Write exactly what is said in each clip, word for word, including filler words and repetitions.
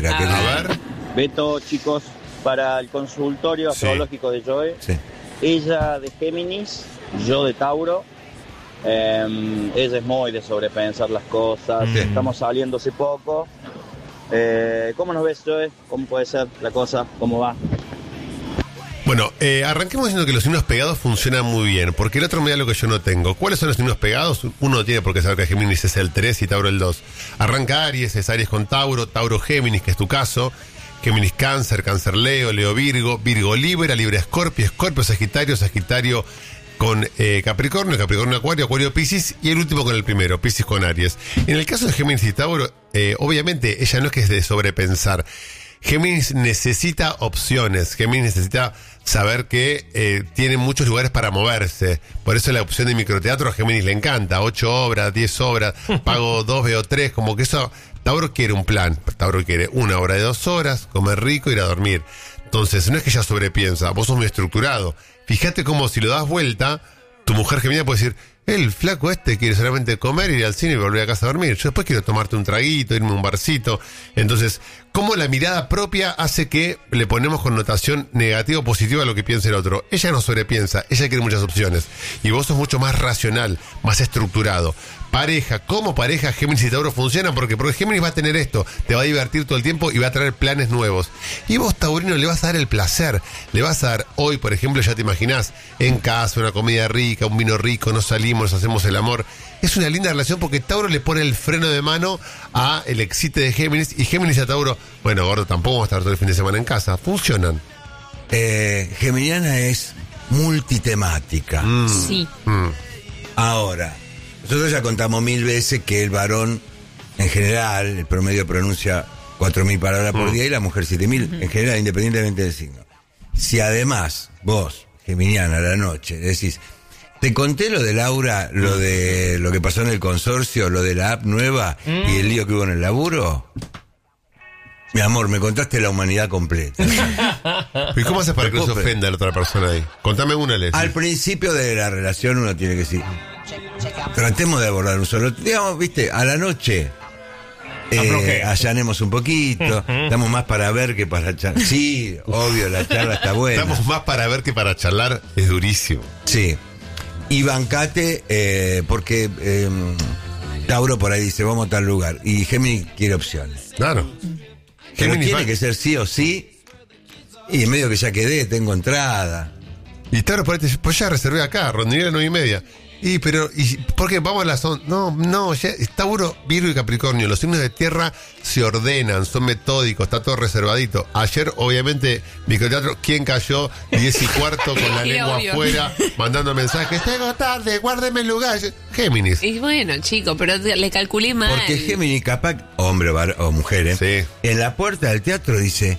A ver. Beto, chicos, para el consultorio Sí. astrológico de Joe, Sí. ella de Géminis, yo de Tauro. Eh, ella es muy de sobrepensar las cosas. Sí. Estamos saliendo hace poco. Eh, ¿Cómo nos ves, Joe? ¿Cómo puede ser la cosa? ¿Cómo va? Bueno, eh, arranquemos diciendo que los signos pegados funcionan muy bien, porque el otro me da lo que yo no tengo. ¿Cuáles son los signos pegados? Uno no tiene por qué saber que Géminis es el tres y Tauro el dos. Arranca Aries, es Aries con Tauro, Tauro Géminis, que es tu caso, Géminis Cáncer, Cáncer Leo, Leo Virgo, Virgo Libra, Libra Escorpio, Escorpio Sagitario, Sagitario con eh, Capricornio, Capricornio Acuario, Acuario Piscis, y el último con el primero, Piscis con Aries. En el caso de Géminis y Tauro, eh, obviamente ella no es que es de sobrepensar. Géminis necesita opciones, Géminis necesita saber que eh, tiene muchos lugares para moverse. Por eso la opción de microteatro a Géminis le encanta. Ocho obras, diez obras, pago dos, veo tres, como que eso... Tauro quiere un plan, Tauro quiere una hora de dos horas, comer rico, ir a dormir. Entonces, no es que ella sobrepiensa, vos sos muy estructurado. Fíjate cómo si lo das vuelta, tu mujer geminiana puede decir... El flaco este quiere solamente comer, ir al cine y volver a casa a dormir. Yo después quiero tomarte un traguito, irme a un barcito. Entonces, ¿cómo la mirada propia hace que le ponemos connotación negativa o positiva a lo que piensa el otro? Ella no sobrepiensa, ella quiere muchas opciones. Y vos sos mucho más racional, más estructurado. Pareja, ¿cómo pareja Géminis y Tauro funcionan? Porque, porque Géminis va a tener esto, te va a divertir todo el tiempo y va a traer planes nuevos. Y vos, Taurino, le vas a dar el placer. Le vas a dar, hoy, por ejemplo, ya te imaginás, en casa, una comida rica, un vino rico, nos salimos, nos hacemos el amor. Es una linda relación porque Tauro le pone el freno de mano a el excite de Géminis. Y Géminis a Tauro, bueno, gordo, tampoco vamos a estar todo el fin de semana en casa. Funcionan. Eh, Geminiana es multitemática. Mm. Sí. Mm. Ahora, nosotros ya contamos mil veces que el varón, en general, el promedio pronuncia cuatro mil palabras por Mm. día y la mujer siete mil, uh-huh. En general, independientemente del signo. Si además vos, geminiana, a la noche, decís, te conté lo de Laura, lo de lo que pasó en el consorcio, lo de la app nueva mm. y el lío que hubo en el laburo... Mi amor, me contaste la humanidad completa. ¿Y cómo haces para que no se ofenda a la otra persona ahí? Contame una, Leslie. Al principio de la relación uno tiene que decir, tratemos de abordar un solo, digamos, viste, a la noche eh, allanemos un poquito, estamos más para ver que para charlar. Sí, obvio, la charla está buena. Estamos más para ver que para charlar, es durísimo. Sí. Y bancate, eh, porque eh, Tauro por ahí dice, vamos a tal lugar, y Géminis quiere opciones. Claro. Pero Géminis tiene va... que ser sí o sí, y en medio que ya quedé, tengo entrada. Y Tauro por ahí te dice, pues ya reservé acá, rondería a las nueve y media. Y, pero, y, ¿por qué? Vamos a las once. No, no, ya, Tauro, Virgo y Capricornio, los signos de tierra se ordenan, son metódicos, está todo reservadito. Ayer, obviamente, microteatro, ¿quién cayó? Diez y cuarto con la lengua obvio. afuera, mandando mensajes, tengo tarde, guárdeme el lugar. Géminis. Y bueno, chico, pero le calculé mal. Porque Géminis capaz, hombre o, var- o mujer, ¿eh? Sí. En la puerta del teatro dice,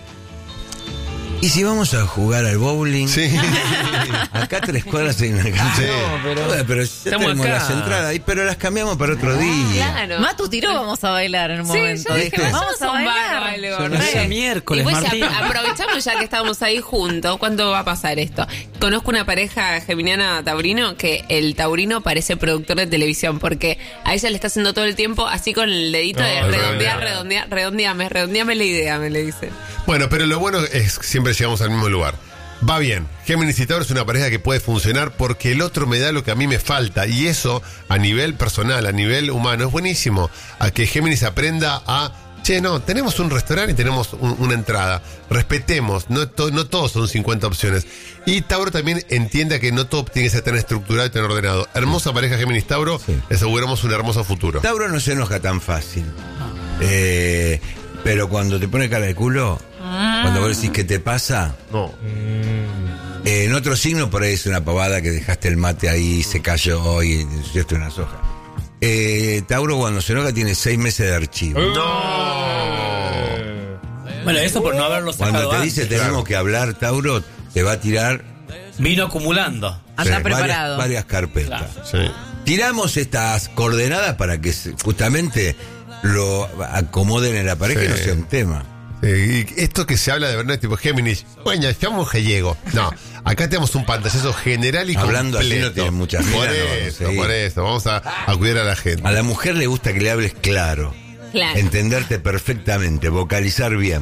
¿y si vamos a jugar al bowling? Sí. Acá tres cuadras hay una cancha. Sí. No, pero- Joder, pero ya Estamos tenemos acá. las entradas ahí, pero las cambiamos para otro día. Claro. Matu tiró, vamos a bailar en un Sí, momento. yo dije, ¿viste? vamos a bailar. Algo, Yo no sé, re. miércoles, Y pues, Martín. apro- aprovechamos ya que estamos ahí juntos. ¿Cuándo va a pasar esto? Conozco una pareja geminiana taurino que el taurino parece productor de televisión porque a ella le está haciendo todo el tiempo así con el dedito No, de es redondear, verdad. redondear, redondeame, redondeame la idea, me le dice. Bueno, pero lo bueno es que siempre llegamos al mismo lugar. Va bien, Géminis y Tauro es una pareja que puede funcionar porque el otro me da lo que a mí me falta y eso a nivel personal, a nivel humano es buenísimo, a que Géminis aprenda a, che, no, tenemos un restaurante y tenemos un- una entrada, respetemos, no, to- no todos son cincuenta opciones. Y Tauro también entienda que no todo tiene que ser tan estructurado y tan ordenado. Hermosa pareja Géminis-Tauro, Sí. le aseguramos un hermoso futuro. Tauro no se enoja tan fácil. Eh, pero cuando te pone cara de culo, cuando vos decís qué te pasa, No. eh, en otro signo por ahí es una pavada que dejaste el mate ahí, se cayó y ensuciaste una soja. Eh, Tauro cuando se enoja tiene seis meses de archivo. Bueno, eso por no haberlo sacado Cuando te antes. dice tenemos que hablar, Tauro, te va a tirar Vino acumulando. Anda sí, preparado. varias, varias carpetas. Sí. Tiramos estas coordenadas para que se- justamente lo acomoden en la pareja Sí. y no sea un tema. Eh, y esto que se habla de verdad, tipo Géminis, bueno, estamos gallego. No, acá tenemos un pantallazo general y Hablando así completo. no tiene muchas Por minas, no, eso, sí. por eso, vamos a, a cuidar a la gente. A la mujer le gusta que le hables claro. Claro. entenderte perfectamente, vocalizar bien.